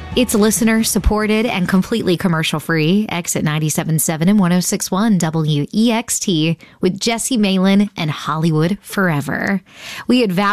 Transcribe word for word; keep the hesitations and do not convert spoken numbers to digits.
It's listener supported and completely commercial free. Exit ninety-seven point seven and one oh six point one W E X T with Jesse Malin and Hollywood Forever. We had vowed